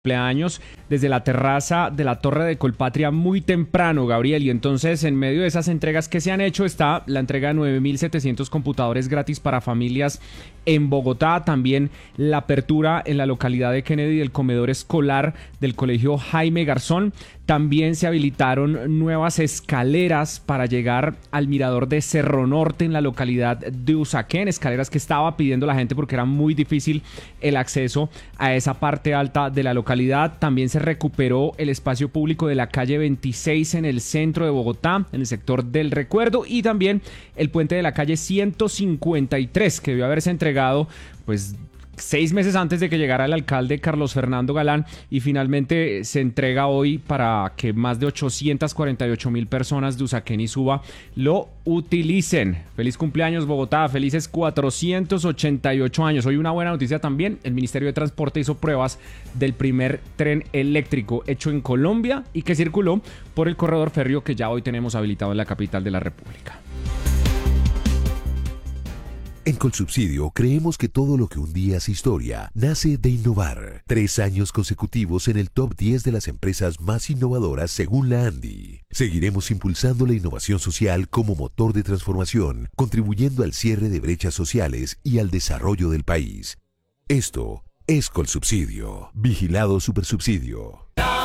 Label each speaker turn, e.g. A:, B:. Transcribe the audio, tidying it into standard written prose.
A: cumpleaños desde la terraza de la Torre de Colpatria muy temprano, Gabriel, y entonces en medio de esas entregas que se han hecho está la entrega de 9.700 computadores gratis para familias en Bogotá, también la apertura en la localidad de Kennedy del comedor escolar del colegio Jaime Garzón. También se habilitaron nuevas escaleras para llegar al mirador de Cerro Norte en la localidad de Usaquén, escaleras que estaba pidiendo la gente porque era muy difícil el acceso a esa parte alta de la localidad. También se recuperó el espacio público de la calle 26 en el centro de Bogotá, en el sector del Recuerdo, y también el puente de la calle 153 que debió haberse entregado pues 6 meses antes de que llegara el alcalde Carlos Fernando Galán, y finalmente se entrega hoy para que más de 848.000 personas de Usaquén y Suba lo utilicen. Feliz cumpleaños Bogotá, felices 488 años. Hoy una buena noticia también: el Ministerio de Transporte hizo pruebas del primer tren eléctrico hecho en Colombia y que circuló por el corredor férreo que ya hoy tenemos habilitado en la capital de la República.
B: En Colsubsidio creemos que todo lo que un día hace historia nace de innovar. 3 años consecutivos en el top 10 de las empresas más innovadoras según la ANDI. Seguiremos impulsando la innovación social como motor de transformación, contribuyendo al cierre de brechas sociales y al desarrollo del país. Esto es Colsubsidio. Vigilado Supersubsidio.